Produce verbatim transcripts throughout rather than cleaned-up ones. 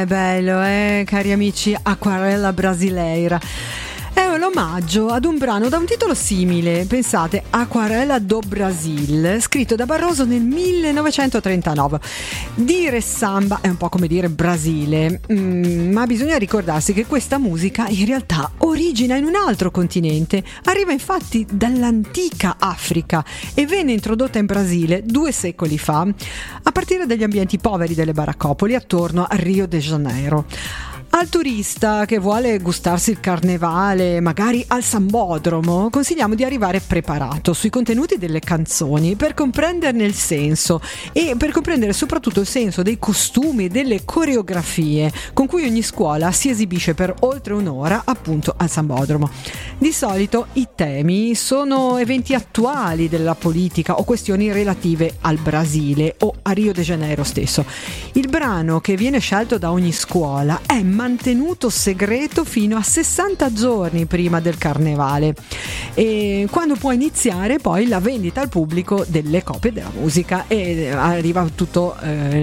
Com'è bello, eh, cari amici, Aquarela Brasileira. È un omaggio ad un brano da un titolo simile, pensate, Aquarela do Brasil, scritto da Barroso nel millenovecentotrentanove. Dire samba è un po' come dire Brasile, mm, ma bisogna ricordarsi che questa musica in realtà origina in un altro continente, arriva infatti dall'antica Africa e venne introdotta in Brasile due secoli fa, a partire dagli ambienti poveri delle baraccopoli attorno a Rio de Janeiro. Al turista che vuole gustarsi il carnevale, magari al Sambodromo, consigliamo di arrivare preparato sui contenuti delle canzoni per comprenderne il senso e per comprendere soprattutto il senso dei costumi e delle coreografie con cui ogni scuola si esibisce per oltre un'ora appunto al Sambodromo. Di solito i temi sono eventi attuali della politica o questioni relative al Brasile o a Rio de Janeiro stesso. Il brano che viene scelto da ogni scuola è mantenuto segreto fino a sessanta giorni prima del carnevale, e quando può iniziare poi la vendita al pubblico delle copie della musica e arriva tutto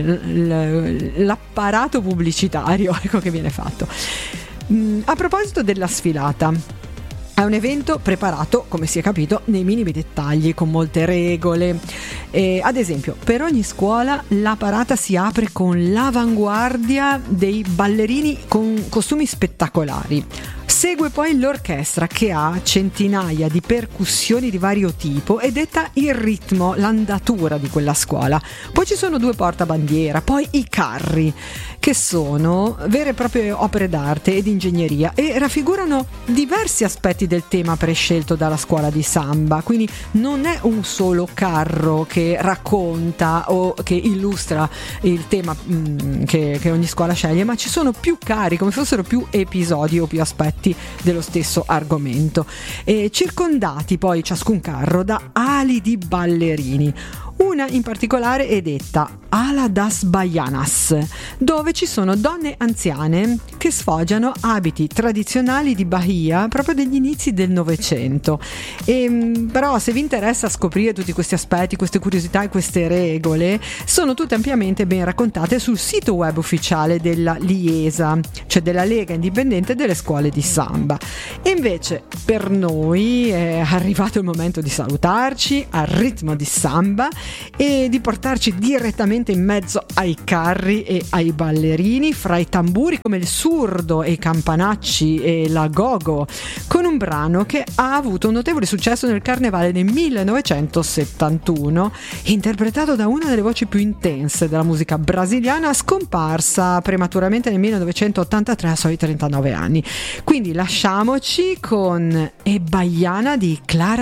eh, l'apparato pubblicitario, ecco, che viene fatto. Mm, a proposito della sfilata, è un evento preparato, come si è capito, nei minimi dettagli, con molte regole. E, ad esempio, per ogni scuola la parata si apre con l'avanguardia dei ballerini con costumi spettacolari. Segue poi l'orchestra che ha centinaia di percussioni di vario tipo e detta il ritmo, l'andatura di quella scuola. Poi ci sono due portabandiera, poi i carri, che sono vere e proprie opere d'arte ed ingegneria e raffigurano diversi aspetti del tema prescelto dalla scuola di samba. Quindi non è un solo carro che racconta o che illustra il tema mh, che, che ogni scuola sceglie, ma ci sono più carri, come fossero più episodi o più aspetti dello stesso argomento, e circondati poi ciascun carro da ali di ballerini. Una in particolare è detta Ala das Baianas, dove ci sono donne anziane che sfoggiano abiti tradizionali di Bahia proprio degli inizi del Novecento. E, però se vi interessa scoprire tutti questi aspetti, queste curiosità e queste regole, sono tutte ampiamente ben raccontate sul sito web ufficiale della LIESA, cioè della Lega Indipendente delle Scuole di Samba. E invece per noi è arrivato il momento di salutarci al ritmo di samba e di portarci direttamente in mezzo ai carri e ai ballerini, fra i tamburi come il surdo e i campanacci e la gogo, con un brano che ha avuto un notevole successo nel carnevale del millenovecentosettantuno, interpretato da una delle voci più intense della musica brasiliana, scomparsa prematuramente nel millenovecentottantatré a soli trentanove anni. Quindi lasciamoci con E Baiana di Clara